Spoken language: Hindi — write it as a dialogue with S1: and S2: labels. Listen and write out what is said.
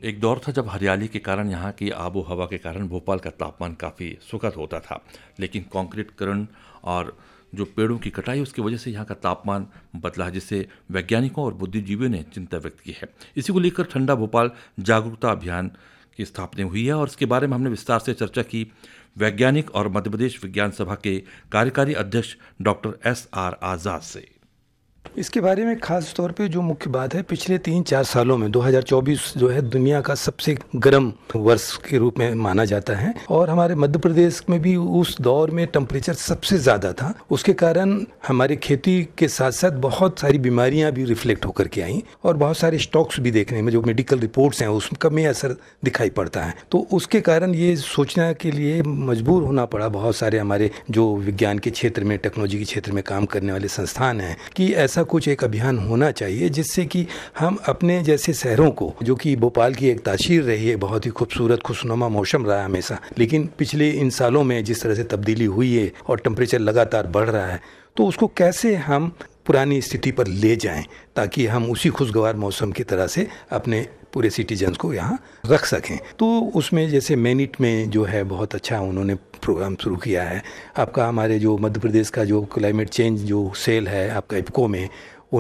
S1: एक दौर था जब हरियाली के कारण, यहाँ की आबो हवा के कारण भोपाल का तापमान काफ़ी सुखद होता था। लेकिन कंक्रीटीकरण और जो पेड़ों की कटाई, उसकी वजह से यहाँ का तापमान बदला है, जिससे वैज्ञानिकों और बुद्धिजीवियों ने चिंता व्यक्त की है। इसी को लेकर ठंडा भोपाल जागरूकता अभियान की स्थापना हुई है और इसके बारे में हमने विस्तार से चर्चा की वैज्ञानिक और मध्य प्रदेश विज्ञान सभा के कार्यकारी अध्यक्ष डॉक्टर SR आज़ाद से।
S2: इसके बारे में खास तौर पे जो मुख्य बात है, पिछले 3-4 सालों में 2024 जो है दुनिया का सबसे गर्म वर्ष के रूप में माना जाता है और हमारे मध्य प्रदेश में भी उस दौर में टेम्परेचर सबसे ज़्यादा था। उसके कारण हमारी खेती के साथ साथ बहुत सारी बीमारियां भी रिफ्लेक्ट होकर के आई और बहुत सारे स्टॉक्स भी देखने में, जो मेडिकल रिपोर्ट्स हैं उसका में असर दिखाई पड़ता है। तो उसके कारण ये सोचने के लिए मजबूर होना पड़ा बहुत सारे हमारे जो विज्ञान के क्षेत्र में, टेक्नोलॉजी के क्षेत्र में काम करने वाले संस्थान हैं कि ऐसा कुछ एक अभियान होना चाहिए जिससे कि हम अपने जैसे शहरों को, जो कि भोपाल की एक तासीर रही है, बहुत ही खूबसूरत खुशनुमा मौसम रहा है हमेशा, लेकिन पिछले इन सालों में जिस तरह से तब्दीली हुई है और टेम्परेचर लगातार बढ़ रहा है, तो उसको कैसे हम पुरानी स्थिति पर ले जाएं ताकि हम उसी खुशगवार मौसम की तरह से अपने पूरे सिटीजन्स को यहाँ रख सकें। तो उसमें जैसे मैनिट में जो है बहुत अच्छा उन्होंने प्रोग्राम शुरू किया है। आपका हमारे जो मध्य प्रदेश का जो क्लाइमेट चेंज जो सेल है आपका इफ्को में,